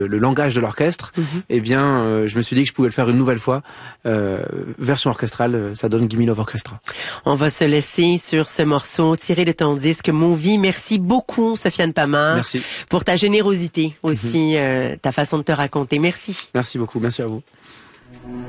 le langage de l'orchestre, eh bien, je me suis dit que je pouvais le faire une nouvelle fois. Version orchestrale, ça donne Gimme Love Orchestra. On va se laisser sur ce morceau tiré de ton disque Movie. Merci beaucoup, Sofiane Pamar. Merci. Pour ta générosité aussi, ta façon de te raconter. Merci. Merci beaucoup. Merci à vous.